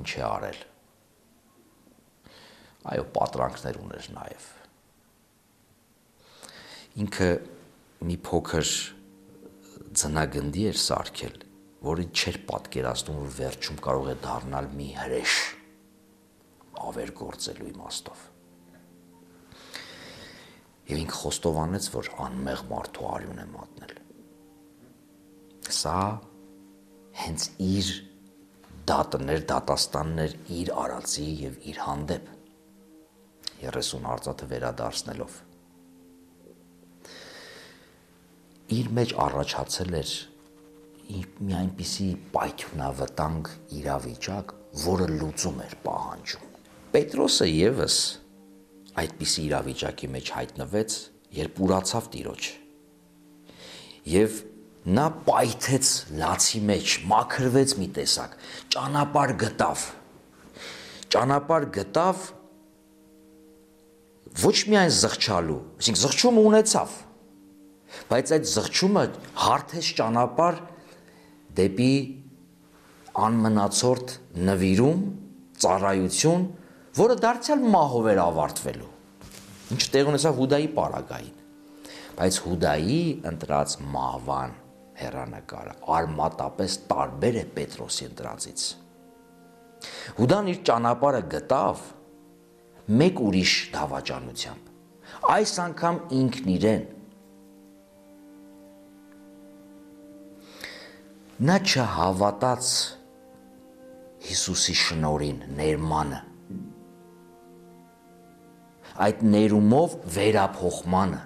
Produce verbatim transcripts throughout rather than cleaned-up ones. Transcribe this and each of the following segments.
ինչ է արել։ Այո, պատրանքներ ուներ նաև։ Ինքը մի փոքր ձնագնդի էր սարքել, որը չէր պատկերացնում, որ վերջում կարող է դառնալ մի հրեշ ավերգործելու իմաստով։ Եվ ինքը խոստովանեց, որ անմեղ մարդու արյուն է մատնել։ Սա հենց իր դատներ, դատաստաններ իր արածի եւ իր հանդեպ երեսուն արծաթը վերադարձնելով։ Իր մեջ առաջացել էր մի այնպիսի պայթյունավտանգ իրավիճակ, որը լուծում էր պահանջում։ Պետրոսը եւս այդպիսի իրավիճակի մեջ հայտնվեց, երբ ուրացավ Տիրոջ։ Եվ նա պայթեց լացի մեջ, մաքրվեց մի տեսակ, ճանապարհ գտավ։ Ճանապարհ գտավ ոչ միայն զղջալու, այսինքն զղջումը ունեցավ, բայց այդ զղջումը հարթեց ճանապարհ դեպի անմնացորդ նվիրում, ծառայություն, որը դարձյալ մահով էր ավարտվելու, ինչ տեղ ունեցավ Հուդայի պարագային, բայց Հուդայի ընտրած մահվան հեռանկարը արմատապես տարբեր է Պետրոսի ընտրածից։ Հուդան իր ճանապարհը գտավ մեկ ուրիշ դավաճանությամբ, այս անգամ ինքն իրեն։ Նա չհավատաց Հիսուսի շնորհին, ներմանը, այդ ներումով վերափոխմանը,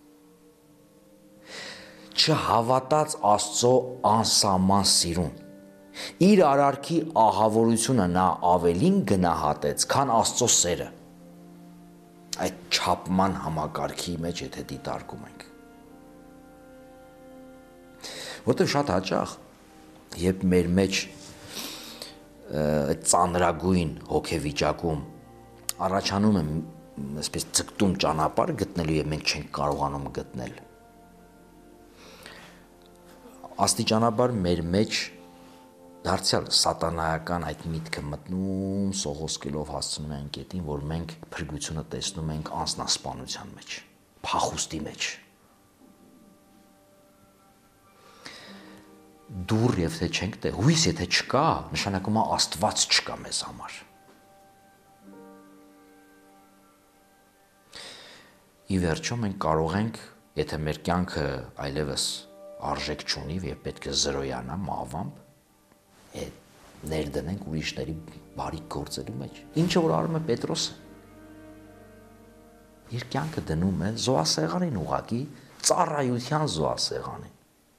չհավատաց Աստծո անսահման սիրուն, իր արարքի ահավորությունը նա ավելին գնահատեց, քան Աստծո սերը, այդ չափման համակարգի մեջ, եթե դիտարկում ենք։ Որտեղ շատ հաճախ, երբ մեր մեջ ծանրագույն հոգեվիճակում առաջանում է այսպես ձգտում ճանապարհ գտնելու եւ մենք չենք կարողանում գտնել, աստիճանաբար մեր մեջ դարձյալ սատանայական այդ միտքը մտնում, սողոսկելով հասցնում է այն կետին, որ մենք փրկությունը տեսնում ենք անձնասպանության մեջ, փախուստի մեջ։ Դուր եւ թե չենք տեղ, հույս եթե չկա, նշանակում է Աստված չկա մեզ համար։ Ի վերջո մենք կարող ենք, եթե մեր կյանքը այլևս արժեք չունի եւ պետք է զրոյանա մահվամբ, ներդնենք ուրիշների բարիք գործելու մեջ։ Ինչը որ արում է Պետրոսը։ Իր կյանքը դնում է զոհասեղանին ուղղակի, ծառայության զոհասեղանին։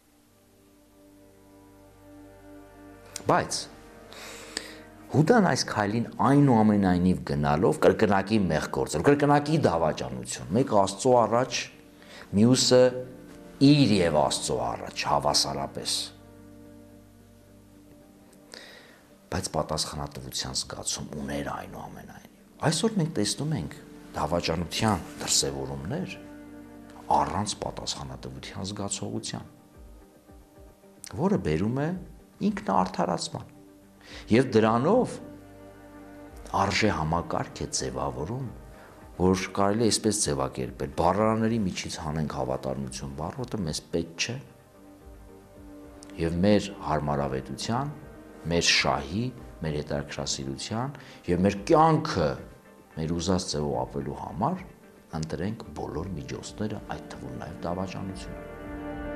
Բայց Հուդան այս քայլին այնուամենայնիվ գնալով կրկնակի մեղ գործել, կրկնակի դավաճանություն, մեկը Աստծո առաջ, մյուսը իր եւ Աստծո առաջ հավասարապես։ Բայց պատասխանատվության զգացում ուներ այնուամենայնիվ։ Այսօր մենք տեսնում ենք դավաճանության դրսևորումներ առանց պատասխանատվության զգացողության, որը բերում է ինքնաարդարացման։ Եվ դրանով արժե համակարգ է ձևավորում, որ կարելի է այսպես ձևակերպել, բառարանների միջից հանենք հավատարմություն բառը, որտեղ մեզ պետք չէ, եւ մեր հարմարավետության, մեր շահի, մեր հետաքրքրասիրության եւ մեր կյանքը մեր ուզած ձևով ապրելու համար ընտրենք բոլոր միջոցները, այդ թվում նաեւ դավաճանությունը։